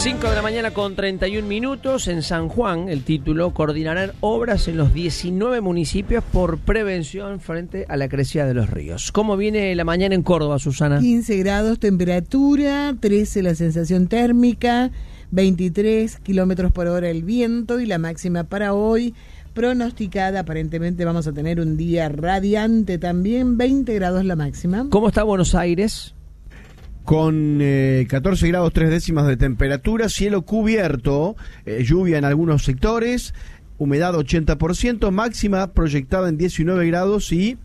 5 de la mañana con 31 minutos. En San Juan, el título: coordinarán obras en los 19 municipios por prevención frente a la crecida de los ríos. ¿Cómo viene la mañana en Córdoba, Susana? 15 grados temperatura, 13 la sensación térmica, 23 kilómetros por hora el viento, y la máxima para hoy pronosticada, aparentemente vamos a tener un día radiante también, 20 grados la máxima. ¿Cómo está Buenos Aires? Con 14 grados 3 décimas de temperatura, cielo cubierto, lluvia en algunos sectores, humedad 80%, máxima proyectada en 19 grados y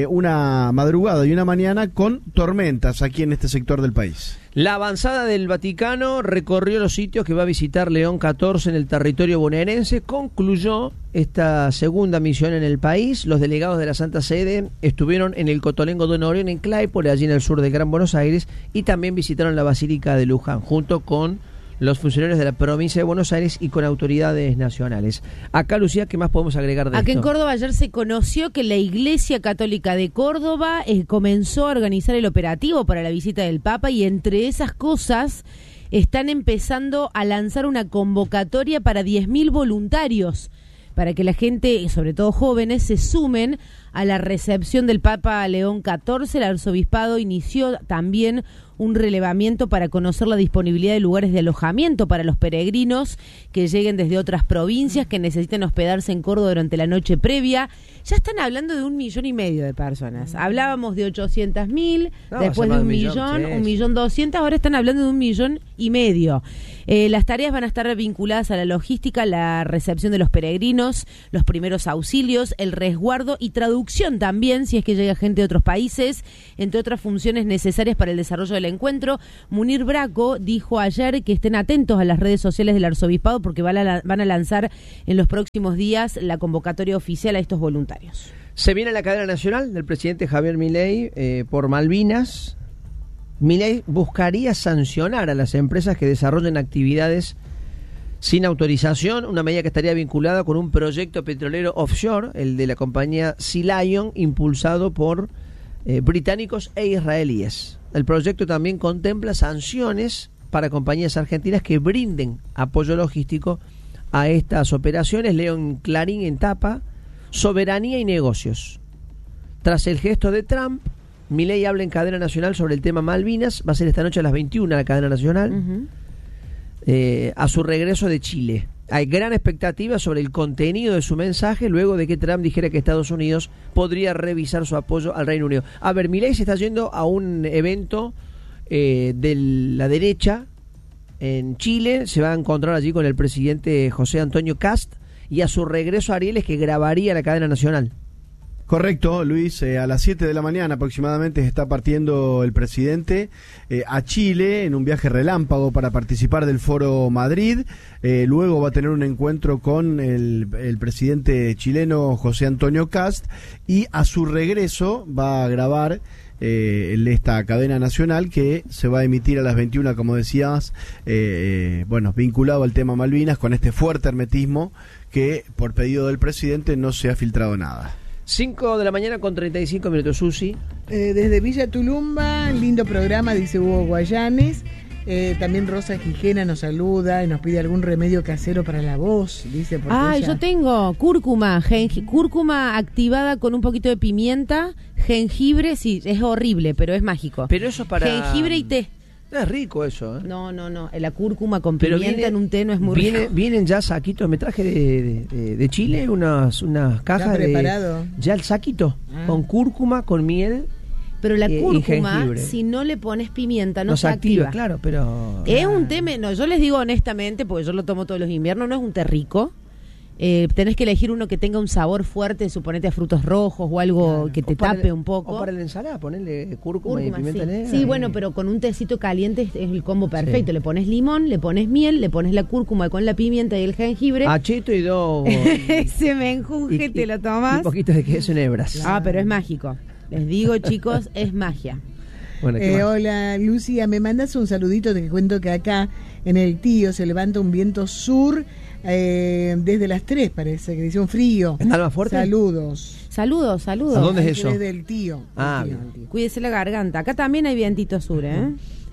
una madrugada y una mañana con tormentas aquí en este sector del país. La avanzada del Vaticano recorrió los sitios que va a visitar León XIV en el territorio bonaerense. Concluyó esta segunda misión en el país. Los delegados de la Santa Sede estuvieron en el Cotolengo de Orión, en Claypole, allí en el sur del Gran Buenos Aires, y también visitaron la Basílica de Luján, junto con los funcionarios de la provincia de Buenos Aires y con autoridades nacionales. Acá, Lucía, ¿qué más podemos agregar de esto? Acá en Córdoba ayer se conoció que la Iglesia Católica de Córdoba comenzó a organizar el operativo para la visita del Papa, y entre esas cosas están empezando a lanzar una convocatoria para 10.000 voluntarios, para que la gente, sobre todo jóvenes, se sumen a la recepción del Papa León XIV. El arzobispado inició también un relevamiento para conocer la disponibilidad de lugares de alojamiento para los peregrinos que lleguen desde otras provincias, que necesiten hospedarse en Córdoba durante la noche previa. Ya están hablando de 1,5 millones de personas. Hablábamos de 800.000, después de 1 millón, 1.200.000, ahora están hablando de 1,5 millones. Las tareas van a estar vinculadas a la logística, la recepción de los peregrinos, los primeros auxilios, el resguardo y traducción también, si es que llega gente de otros países, entre otras funciones necesarias para el desarrollo del encuentro. Munir Braco dijo ayer que estén atentos a las redes sociales del arzobispado, porque van a lanzar en los próximos días la convocatoria oficial a estos voluntarios. Se viene la cadena nacional del presidente Javier Milei por Malvinas. Milei buscaría sancionar a las empresas que desarrollen actividades sin autorización, una medida que estaría vinculada con un proyecto petrolero offshore, el de la compañía Sea Lion, impulsado por británicos e israelíes. El proyecto también contempla sanciones para compañías argentinas que brinden apoyo logístico a estas operaciones. Leo en Clarín en tapa: soberanía y negocios. Tras el gesto de Trump, Milei habla en cadena nacional sobre el tema Malvinas. Va a ser esta noche a las 21 la cadena nacional. A su regreso de Chile. Hay gran expectativa sobre el contenido de su mensaje luego de que Trump dijera que Estados Unidos podría revisar su apoyo al Reino Unido. A ver, Milei se está yendo a un evento de la derecha en Chile. Se va a encontrar allí con el presidente José Antonio Kast, y a su regreso Ariel es que grabaría la cadena nacional. Correcto, Luis, a las 7 de la mañana aproximadamente está partiendo el presidente a Chile en un viaje relámpago para participar del Foro Madrid. Luego va a tener un encuentro con el presidente chileno José Antonio Kast, y a su regreso va a grabar esta cadena nacional que se va a emitir a las 21, como decías, vinculado al tema Malvinas, con este fuerte hermetismo que por pedido del presidente no se ha filtrado nada. 5 de la mañana con 35 minutos, Susi. Desde Villa Tulumba, lindo programa, dice Hugo Guayanes. También Rosa Gijena nos saluda y nos pide algún remedio casero para la voz, dice. Yo tengo cúrcuma, cúrcuma activada con un poquito de pimienta, jengibre, sí, es horrible, pero es mágico. Pero eso para... jengibre y té. Es rico eso, ¿eh? No, la cúrcuma con pimienta en un té no es muy rico. Vienen ya saquitos, me traje de Chile unas cajas preparado. Ya el saquito, con cúrcuma, con miel. Pero la cúrcuma, si no le pones pimienta, no se activa. Claro, pero... Es un té, yo les digo honestamente, porque yo lo tomo todos los inviernos, no es un té rico. Tenés que elegir uno que tenga un sabor fuerte, suponete a frutos rojos o algo que te tape un poco. O para la ensalada, ponerle cúrcuma y pimienta negra. Sí, bueno, pero con un tecito caliente es el combo perfecto. Sí. Le pones limón, le pones miel, le pones la cúrcuma con la pimienta y el jengibre. Achito y dos... Se me enjunge, te lo tomas. Un poquito de queso en hebras. Pero es mágico. Les digo, chicos, es magia. Bueno, hola, Lucía, me mandas un saludito. Te cuento que acá en el Tío se levanta un viento sur desde las 3, parece que dice un frío. ¿Está más fuerte? Saludos. ¿A dónde es eso? Desde el Tío. Cuídese la garganta. Acá también hay vientito sur, ¿eh?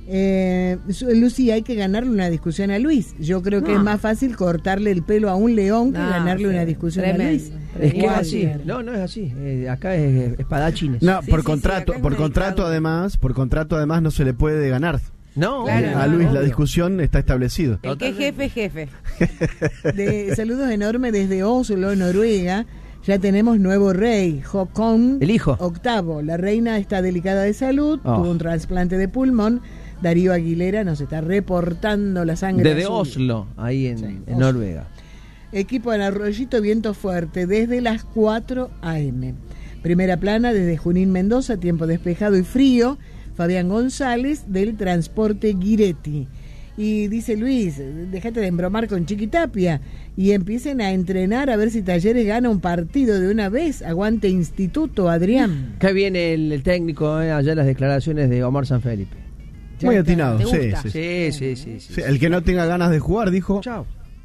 Lucía, hay que ganarle una discusión a Luis. Yo creo que es más fácil cortarle el pelo a un león que ganarle una discusión a Luis. Es que es así. No es así. Acá es espadachines. No, por contrato además no se le puede ganar. No, claro, a Luis la discusión está establecido. El que es jefe. Saludos enormes desde Oslo, Noruega. Ya tenemos nuevo rey, Håkon el hijo VIII. La reina está delicada de salud, tuvo un trasplante de pulmón. Darío Aguilera nos está reportando la sangre desde azul. Oslo, ahí en Noruega. Equipo en Arroyito, viento fuerte desde las 4 a.m. Primera plana desde Junín, Mendoza, tiempo despejado y frío. Fabián González del Transporte Giretti. Y dice Luis, déjate de embromar con Chiquitapia y empiecen a entrenar a ver si Talleres gana un partido de una vez. Aguante Instituto, Adrián. Acá viene el técnico, allá las declaraciones de Omar Sanfelipe. Muy atinado, sí. El que no tenga ganas de jugar, dijo. Chao.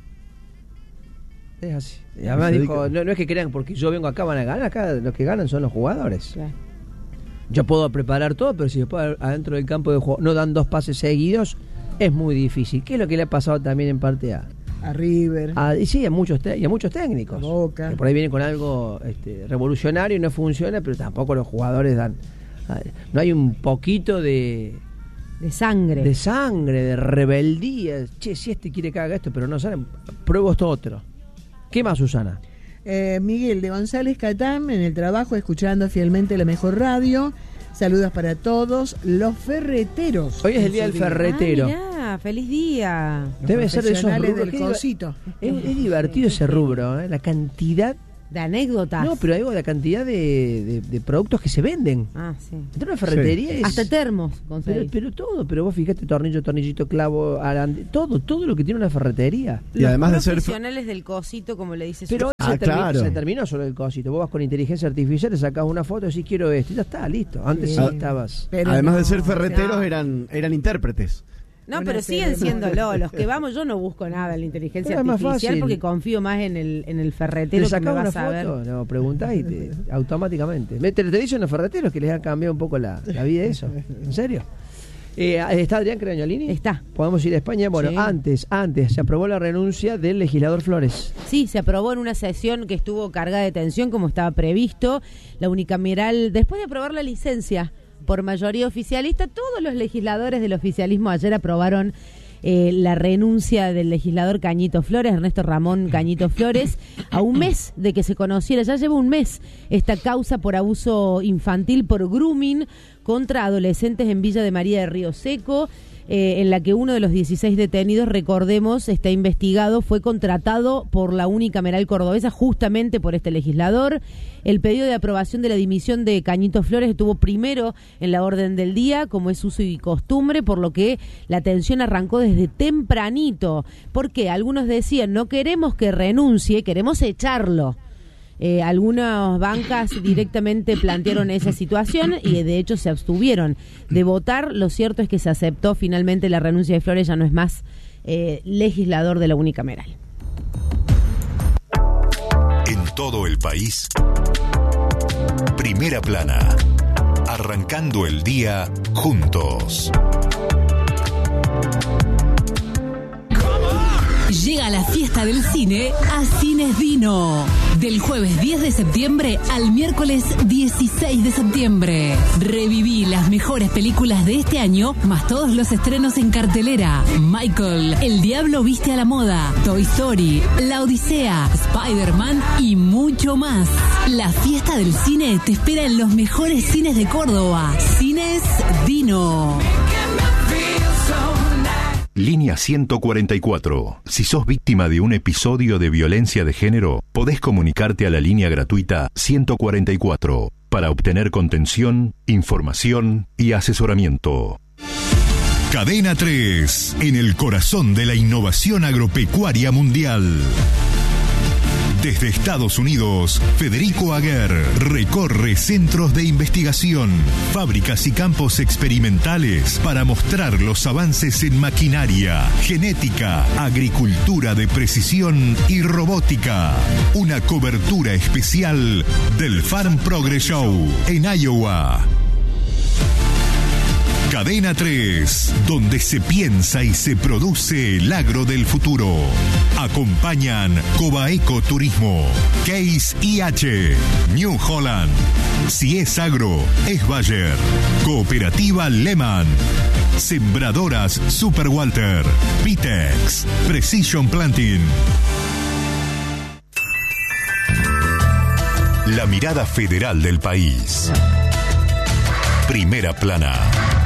Es así. Y además dijo, no es que crean porque yo vengo acá van a ganar, acá los que ganan son los jugadores. Claro. Yo puedo preparar todo, pero si después adentro del campo de juego no dan 2 pases seguidos, es muy difícil. ¿Qué es lo que le ha pasado también en parte a River? Y sí, a muchos técnicos. A Boca. Que por ahí vienen con algo revolucionario y no funciona, pero tampoco los jugadores dan. No hay un poquito de sangre, de rebeldía. Che, si quiere que haga esto, pero no sale, pruebo esto otro. ¿Qué más, Susana? Miguel de González Catán, en el trabajo, escuchando fielmente la mejor radio. Saludos para todos los ferreteros. Hoy es el día del ferretero. Mirá, feliz día. Debe ser de esos rubros del cosito. Es divertido ese rubro, la cantidad de anécdotas. No, pero digo la cantidad de productos que se venden. Sí. Entre una ferretería es... Hasta termos. Pero todo, pero vos fíjate, tornillito, clavo, todo lo que tiene una ferretería. Y además de ser profesionales del cosito, como le dices. Pero se terminó solo el cosito. Vos vas con inteligencia artificial, le sacás una foto y decís quiero esto, y ya está, listo. Antes sí estabas. Pero además de ser ferreteros, eran intérpretes. No, pero siguen siéndolo. Los que vamos, yo no busco nada en la inteligencia artificial porque confío más en el ferretero que me va a saber. No, preguntás y automáticamente. Te dicen los ferreteros que les ha cambiado un poco la vida eso. ¿En serio? ¿Está Adrián Crañolini? Está. ¿Podemos ir a España? Bueno, sí. Antes se aprobó la renuncia del legislador Flores. Sí, se aprobó en una sesión que estuvo cargada de tensión como estaba previsto. La unicameral, después de aprobar la licencia por mayoría oficialista, todos los legisladores del oficialismo ayer aprobaron la renuncia del legislador Cañito Flores, Ernesto Ramón Cañito Flores, a un mes de que se conociera, ya lleva un mes, esta causa por abuso infantil, por grooming contra adolescentes en Villa de María de Río Seco, en la que uno de los 16 detenidos, recordemos, está investigado, fue contratado por la unicameral cordobesa justamente por este legislador. El pedido de aprobación de la dimisión de Cañito Flores estuvo primero en la orden del día, como es uso y costumbre, por lo que la tensión arrancó desde tempranito. Porque algunos decían, no queremos que renuncie, queremos echarlo. Algunas bancas directamente plantearon esa situación y de hecho se abstuvieron de votar. Lo cierto es que se aceptó finalmente la renuncia de Flores, ya no es más legislador de la unicameral. En todo el país, Primera Plana, arrancando el día juntos. Llega la fiesta del cine a Cines Dino. Del jueves 10 de septiembre al miércoles 16 de septiembre. Reviví las mejores películas de este año, más todos los estrenos en cartelera. Michael, El Diablo Viste a la Moda, Toy Story, La Odisea, Spider-Man y mucho más. La fiesta del cine te espera en los mejores cines de Córdoba. Cines Dino. Línea 144. Si sos víctima de un episodio de violencia de género, podés comunicarte a la línea gratuita 144 para obtener contención, información y asesoramiento. Cadena 3, en el corazón de la innovación agropecuaria mundial. Desde Estados Unidos, Federico Aguer recorre centros de investigación, fábricas y campos experimentales para mostrar los avances en maquinaria, genética, agricultura de precisión y robótica. Una cobertura especial del Farm Progress Show en Iowa. Cadena 3, donde se piensa y se produce el agro del futuro. Acompañan Cobaeco Turismo, Case IH, New Holland. Si es agro, es Bayer. Cooperativa Lehman. Sembradoras Super Walter. Pitex. Precision Planting. La mirada federal del país. Primera plana.